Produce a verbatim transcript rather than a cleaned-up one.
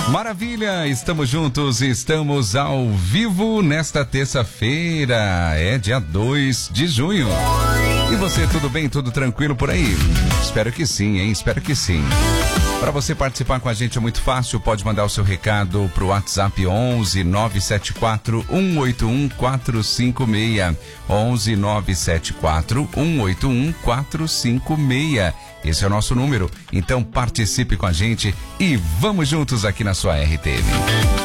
Maravilha, estamos juntos, estamos ao vivo nesta terça-feira, é dia dois de junho. E você, tudo bem, tudo tranquilo por aí? Espero que sim, hein? Espero que sim. Para você participar com a gente é muito fácil, pode mandar o seu recado pro WhatsApp onze nove sete quatro um oito um quatro cinco seis, onze nove sete quatro um oito um quatro cinco seis. Esse é o nosso número, então participe com a gente e vamos juntos aqui na sua R T M.